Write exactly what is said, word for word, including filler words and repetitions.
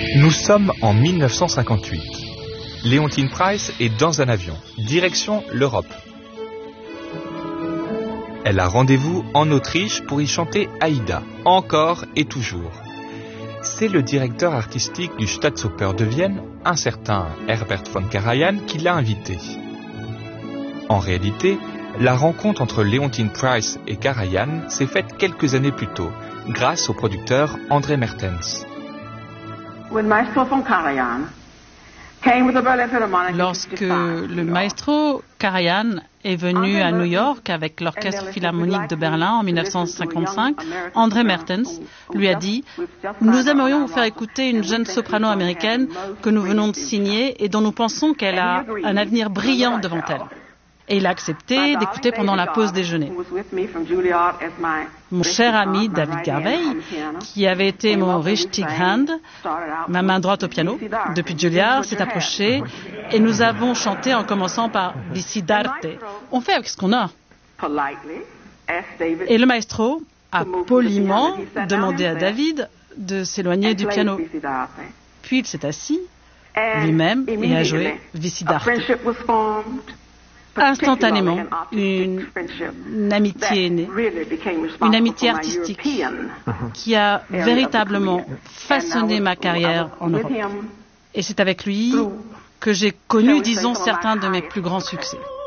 Nous sommes en mille neuf cent cinquante-huit. Leontyne Price est dans un avion, direction l'Europe. Elle a rendez-vous en Autriche pour y chanter Aïda, encore et toujours. C'est le directeur artistique du Staatsoper de Vienne, un certain Herbert von Karajan, qui l'a invitée. En réalité, la rencontre entre Leontyne Price et Karajan s'est faite quelques années plus tôt, grâce au producteur André Mertens. Lorsque le maestro Karajan est venu à New York avec l'Orchestre Philharmonique de Berlin en mille neuf cent cinquante-cinq, André Mertens lui a dit « Nous aimerions vous faire écouter une jeune soprano américaine que nous venons de signer et dont nous pensons qu'elle a un avenir brillant devant elle. » Et il a accepté d'écouter pendant la pause déjeuner. Mon cher ami David Garvey, qui avait été mon Richtig Hand, ma main droite au piano, depuis Juilliard, s'est approché et nous avons chanté en commençant par Visidarte. On fait avec ce qu'on a. Et le maestro a poliment demandé à David de s'éloigner du piano. Puis il s'est assis lui-même et a joué Visidarte. Instantanément, une, une amitié est née, une amitié artistique qui a véritablement façonné ma carrière en Europe. Et c'est avec lui que j'ai connu, disons, certains de mes plus grands succès.